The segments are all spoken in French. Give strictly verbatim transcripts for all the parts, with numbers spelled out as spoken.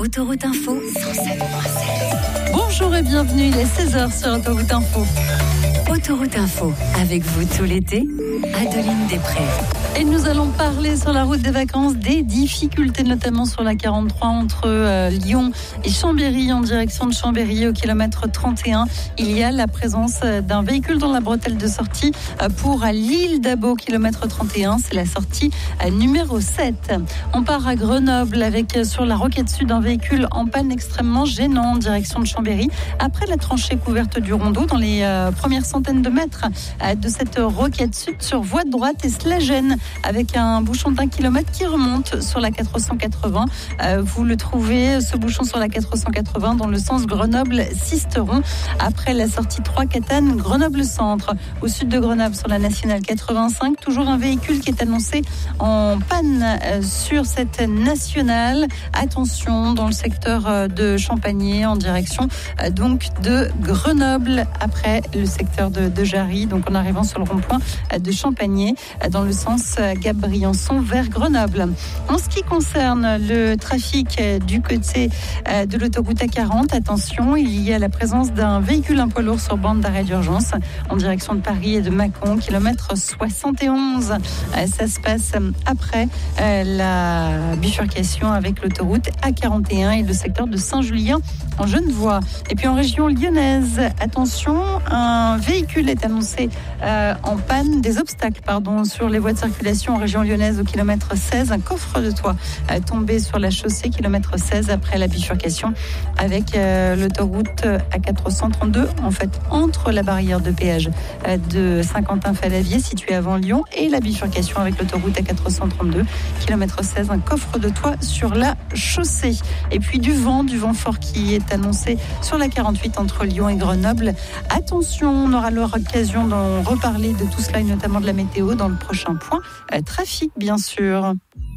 Autoroute Info, cent sept point sept. Bonjour et bienvenue, il est seize heures sur Autoroute Info. Autoroute Info, avec vous tout l'été, Adeline Després. Et nous allons parler sur la route des vacances des difficultés, notamment sur la quarante-trois entre euh, Lyon et Chambéry, en direction de Chambéry au kilomètre trente et un. Il y a la présence d'un véhicule dans la bretelle de sortie pour l'île d'Abo, kilomètre trente et un. C'est la sortie numéro sept. On part à Grenoble avec sur la Roquette Sud un véhicule en panne extrêmement gênant en direction de Chambéry. Après la tranchée couverte du rondeau, dans les euh, premières centaines de mètres euh, de cette Roquette Sud sur voie de droite, et cela gêne avec un bouchon d'un kilomètre qui remonte sur la quatre cent quatre-vingts. Euh, vous le trouvez, ce bouchon sur la quatre cent quatre-vingts, dans le sens Grenoble-Sisteron, après la sortie trois Catane, Grenoble-Centre. Au sud de Grenoble, sur la nationale quatre-vingt-cinq, toujours un véhicule qui est annoncé en panne euh, sur cette nationale. Attention, dans le secteur euh, de Champagné, en direction euh, donc de Grenoble, après le secteur de, de Jarry, donc en arrivant sur le rond-point euh, de Champagné, euh, dans le sens Gap-Briançon vers Grenoble. En ce qui concerne le trafic du côté de l'autoroute A quarante, attention, il y a la présence d'un véhicule, un poids lourd sur bande d'arrêt d'urgence en direction de Paris et de Mâcon, kilomètre soixante et onze. Ça se passe après la bifurcation avec l'autoroute A quarante et un et le secteur de Saint-Julien en Genevois. Et puis en région lyonnaise, attention, un véhicule est annoncé euh, en panne, des obstacles, pardon, sur les voies de circulation en région lyonnaise au kilomètre seize. Un coffre de toit euh, tombé sur la chaussée, kilomètre seize, après la bifurcation avec euh, l'autoroute A quatre cent trente-deux, en fait, entre la barrière de péage euh, de Saint-Quentin-Falavier, située avant Lyon, et la bifurcation avec l'autoroute A quatre cent trente-deux, kilomètre seize, un coffre de toit sur la chaussée. Et puis du vent, du vent fort qui est annoncé sur la quarante-huit entre Lyon et Grenoble. Attention, on aura l'occasion d'en reparler de tout cela, et notamment de la météo, dans le prochain point. Euh, trafic, bien sûr.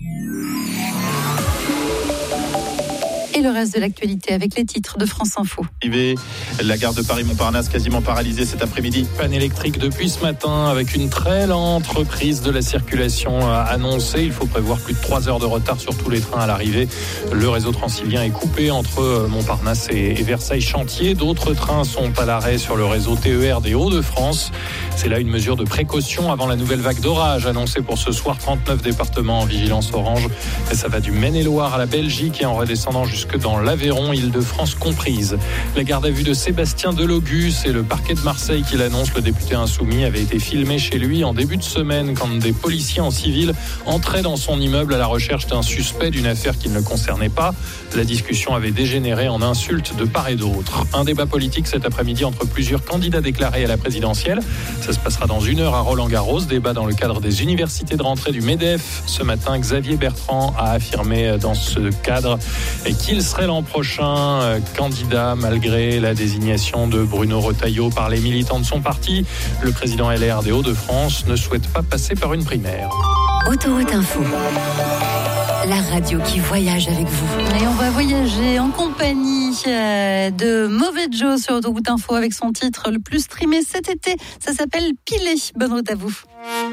Et le reste de l'actualité avec les titres de France Info. La gare de Paris-Montparnasse quasiment paralysée cet après-midi. Panne électrique depuis ce matin avec une très lente reprise de la circulation annoncée. Il faut prévoir plus de trois heures de retard sur tous les trains à l'arrivée. Le réseau transilien est coupé entre Montparnasse et Versailles-Chantier. D'autres trains sont à l'arrêt sur le réseau T E R des Hauts-de-France. C'est là une mesure de précaution avant la nouvelle vague d'orage annoncée pour ce soir. trente-neuf départements en vigilance orange. Et ça va du Maine-et-Loire à la Belgique et en redescendant jusqu'à que dans l'Aveyron, Île-de-France comprise. La garde à vue de Sébastien Delogus et le parquet de Marseille qui l'annonce, le député insoumis, avait été filmé chez lui en début de semaine quand des policiers en civil entraient dans son immeuble à la recherche d'un suspect d'une affaire qui ne le concernait pas. La discussion avait dégénéré en insultes de part et d'autre. Un débat politique cet après-midi entre plusieurs candidats déclarés à la présidentielle. Ça se passera dans une heure à Roland-Garros. Débat dans le cadre des universités de rentrée du MEDEF. Ce matin, Xavier Bertrand a affirmé dans ce cadre qu'il serait l'an prochain euh, candidat malgré la désignation de Bruno Retailleau par les militants de son parti. Le président L R des Hauts-de-France ne souhaite pas passer par une primaire. Autoroute Info, la radio qui voyage avec vous. Et on va voyager en compagnie euh, de Mauvais Joe sur Autoroute Info avec son titre le plus streamé cet été. Ça s'appelle Pilé. Bonne route à vous.